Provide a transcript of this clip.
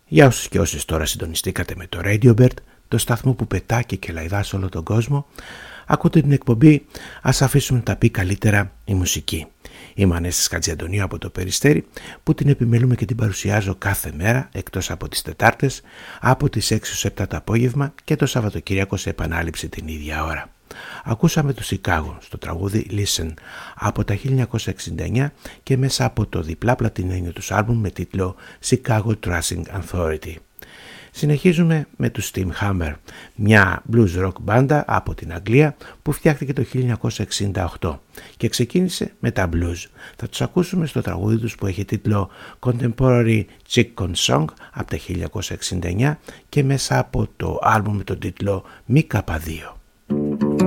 Για όσους και όσες τώρα συντονιστήκατε με το Radio Bird, το σταθμό που πετά και κελαϊδά σε όλο τον κόσμο, ακούτε την εκπομπή «Ας αφήσουμε να τα πει καλύτερα η μουσική». Είμαι Ανέστης Χατζιαντονίου από το Περιστέρι, που την επιμελούμε και την παρουσιάζω κάθε μέρα, εκτός από τις Τετάρτες, από τις 6 ως 7 το απόγευμα και το Σαββατοκύριακο σε επανάληψη την ίδια ώρα. Ακούσαμε το Chicago στο τραγούδι Listen από τα 1969 και μέσα από το διπλά πλατινένιο τους άλμπουμ με τίτλο Chicago Thrashing Authority. Συνεχίζουμε με τους Steam Hammer, μια blues rock μπάντα από την Αγγλία που φτιάχτηκε το 1968 και ξεκίνησε με τα blues. Θα τους ακούσουμε στο τραγούδι τους που έχει τίτλο Contemporary Chicken Song από τα 1969 και μέσα από το άλμπουμ με τον τίτλο Μη Καπαδίο.